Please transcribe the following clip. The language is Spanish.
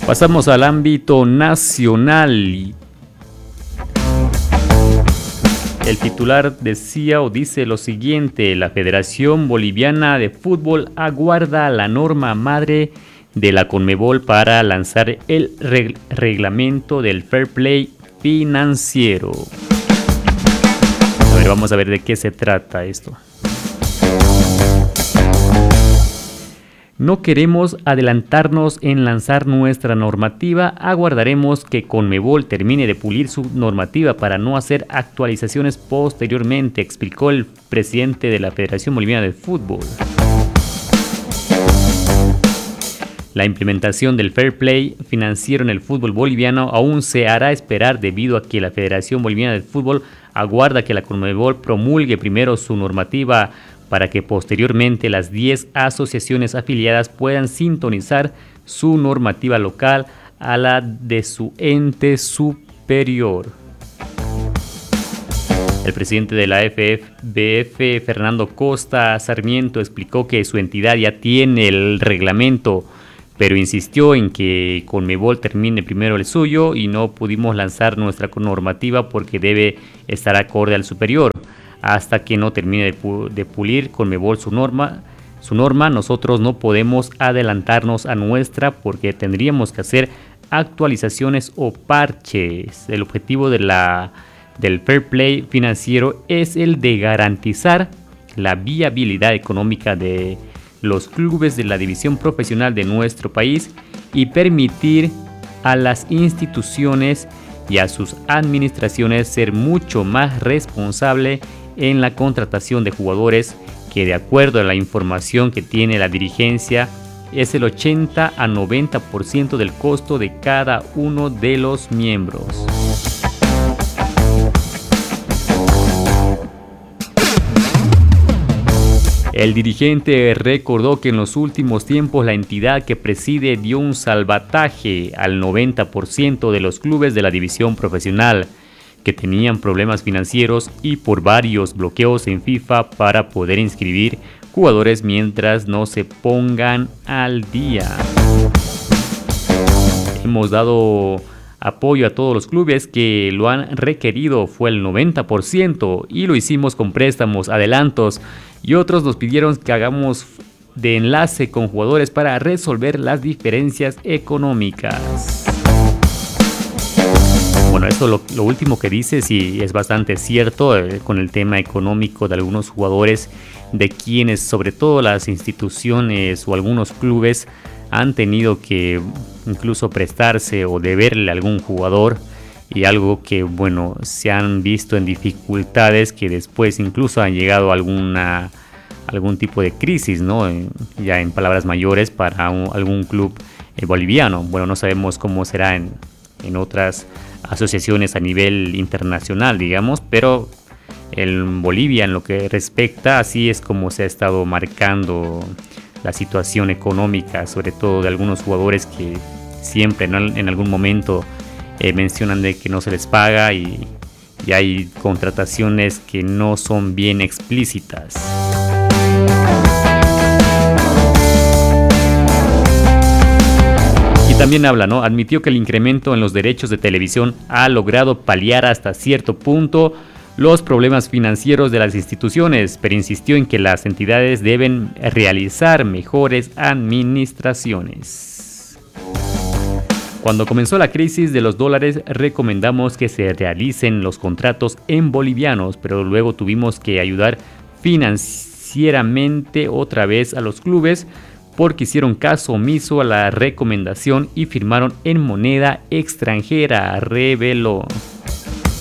Pasamos al ámbito nacional. El titular decía o dice lo siguiente: la Federación Boliviana de Fútbol aguarda la norma madre de la Conmebol para lanzar el reglamento del fair play financiero. A ver, vamos a ver de qué se trata esto. No queremos adelantarnos en lanzar nuestra normativa, aguardaremos que Conmebol termine de pulir su normativa para no hacer actualizaciones posteriormente, explicó el presidente de la Federación Boliviana de Fútbol. La implementación del fair play financiero en el fútbol boliviano aún se hará esperar debido a que la Federación Boliviana de Fútbol aguarda que la Conmebol promulgue primero su normativa para que posteriormente las 10 asociaciones afiliadas puedan sintonizar su normativa local a la de su ente superior. El presidente de la FFBF, Fernando Costa Sarmiento, explicó que su entidad ya tiene el reglamento, pero insistió en que Conmebol termine primero el suyo y no pudimos lanzar nuestra normativa porque debe estar acorde al superior. Hasta que no termine de pulir Conmebol su norma, nosotros no podemos adelantarnos a nuestra porque tendríamos que hacer actualizaciones o parches. El objetivo del fair play financiero es el de garantizar la viabilidad económica de los clubes de la división profesional de nuestro país y permitir a las instituciones y a sus administraciones ser mucho más responsables en la contratación de jugadores, que de acuerdo a la información que tiene la dirigencia es el 80 a 90% del costo de cada uno de los miembros. El dirigente recordó que en los últimos tiempos la entidad que preside dio un salvataje al 90% de los clubes de la división profesional que tenían problemas financieros y por varios bloqueos en FIFA para poder inscribir jugadores mientras no se pongan al día. Hemos dado apoyo a todos los clubes que lo han requerido, fue el 90%, y lo hicimos con préstamos, adelantos, y otros nos pidieron que hagamos de enlace con jugadores para resolver las diferencias económicas. Bueno, eso lo último que dice sí es bastante cierto con el tema económico de algunos jugadores, de quienes sobre todo las instituciones o algunos clubes han tenido que incluso prestarse o deberle a algún jugador, y algo que bueno, se han visto en dificultades que después incluso han llegado a algún tipo de crisis, ¿no? Ya en palabras mayores para algún club boliviano. Bueno, no sabemos cómo será en otras asociaciones a nivel internacional, digamos, pero en Bolivia, en lo que respecta, así es como se ha estado marcando la situación económica, sobre todo de algunos jugadores que siempre en algún momento mencionan de que no se les paga y hay contrataciones que no son bien explícitas. Y también habla, ¿no? Admitió que el incremento en los derechos de televisión ha logrado paliar hasta cierto punto los problemas financieros de las instituciones, pero insistió en que las entidades deben realizar mejores administraciones. Cuando comenzó la crisis de los dólares, recomendamos que se realicen los contratos en bolivianos, pero luego tuvimos que ayudar financieramente otra vez a los clubes porque hicieron caso omiso a la recomendación y firmaron en moneda extranjera, reveló.